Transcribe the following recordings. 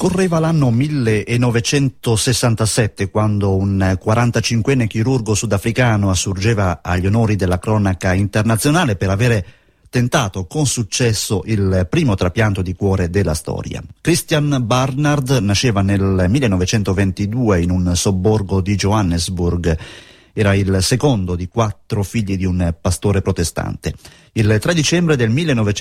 Scorreva l'anno 1967 quando un 45enne chirurgo sudafricano assurgeva agli onori della cronaca internazionale per avere tentato con successo il primo trapianto di cuore della storia. Christian Barnard nasceva nel 1922 in un sobborgo di Johannesburg. Era il secondo di 4 figli di un pastore protestante. Il 3 dicembre del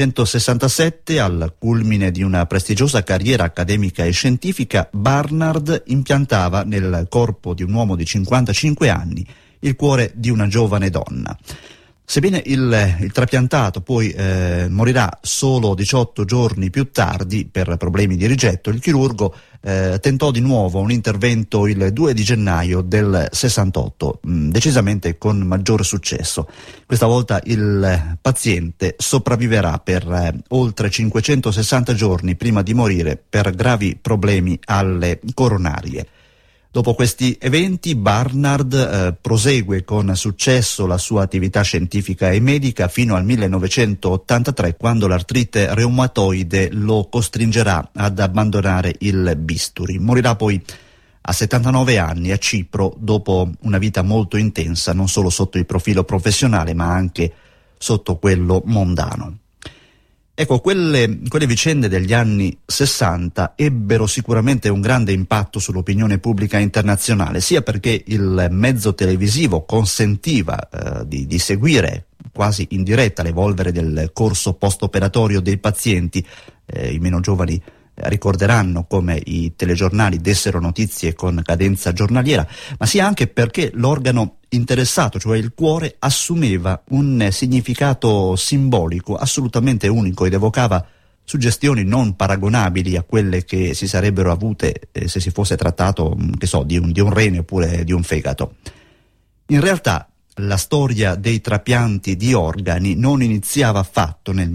1967, al culmine di una prestigiosa carriera accademica e scientifica, Barnard impiantava nel corpo di un uomo di 55 anni il cuore di una giovane donna. Sebbene il trapiantato poi morirà solo 18 giorni più tardi per problemi di rigetto, il chirurgo tentò di nuovo un intervento il 2 di gennaio del 68, decisamente con maggior successo. Questa volta il paziente sopravviverà per oltre 560 giorni prima di morire per gravi problemi alle coronarie. Dopo questi eventi Barnard prosegue con successo la sua attività scientifica e medica fino al 1983, quando l'artrite reumatoide lo costringerà ad abbandonare il bisturi. Morirà poi a 79 anni a Cipro dopo una vita molto intensa, non solo sotto il profilo professionale ma anche sotto quello mondano. Ecco, quelle vicende degli anni 60 ebbero sicuramente un grande impatto sull'opinione pubblica internazionale, sia perché il mezzo televisivo consentiva di seguire quasi in diretta l'evolvere del corso post-operatorio dei pazienti. I meno giovani ricorderanno come i telegiornali dessero notizie con cadenza giornaliera, ma sia anche perché l'organo interessato, cioè il cuore, assumeva un significato simbolico assolutamente unico ed evocava suggestioni non paragonabili a quelle che si sarebbero avute se si fosse trattato, di un rene oppure di un fegato. In realtà la storia dei trapianti di organi non iniziava affatto nel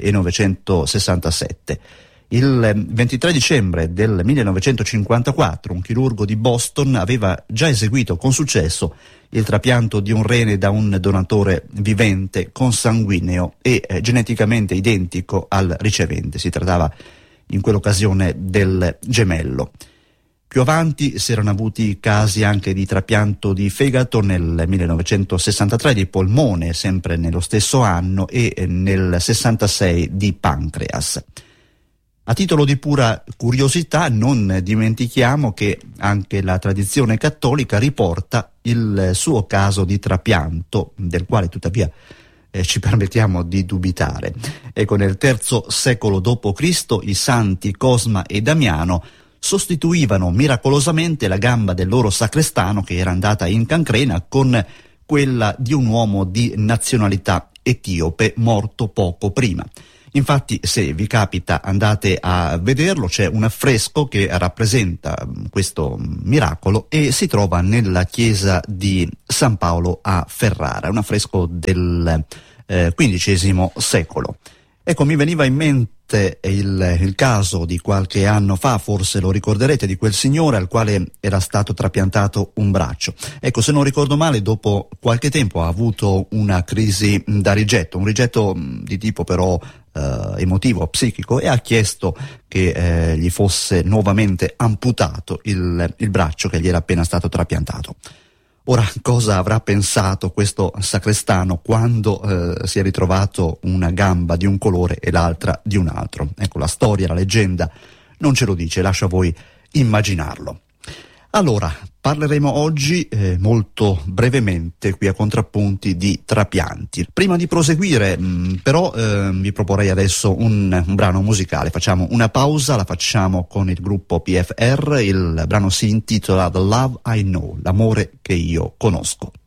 1967. Il 23 dicembre del 1954 un chirurgo di Boston aveva già eseguito con successo il trapianto di un rene da un donatore vivente, consanguineo e geneticamente identico al ricevente. Si trattava in quell'occasione del gemello. Più avanti si erano avuti casi anche di trapianto di fegato nel 1963, di polmone sempre nello stesso anno e nel 66 di pancreas. A titolo di pura curiosità non dimentichiamo che anche la tradizione cattolica riporta il suo caso di trapianto, del quale tuttavia ci permettiamo di dubitare. Ecco, nel III secolo d.C. i santi Cosma e Damiano sostituivano miracolosamente la gamba del loro sacrestano, che era andata in cancrena, con quella di un uomo di nazionalità etiope morto poco prima. Infatti, se vi capita, andate a vederlo, c'è un affresco che rappresenta questo miracolo e si trova nella chiesa di San Paolo a Ferrara, un affresco del XV secolo. Ecco, mi veniva in mente il caso di qualche anno fa, forse lo ricorderete, di quel signore al quale era stato trapiantato un braccio. Ecco, se non ricordo male, dopo qualche tempo ha avuto una crisi da rigetto, un rigetto di tipo però emotivo, psichico, e ha chiesto che gli fosse nuovamente amputato il braccio che gli era appena stato trapiantato. Ora, cosa avrà pensato questo sacrestano quando si è ritrovato una gamba di un colore e l'altra di un altro? Ecco, la storia, la leggenda non ce lo dice, lascio a voi immaginarlo. Allora, parleremo oggi molto brevemente qui a Contrappunti di trapianti. Prima di proseguire però vi proporrei adesso un brano musicale. Facciamo una pausa, la facciamo con il gruppo PFR, il brano si intitola The Love I Know, l'amore che io conosco.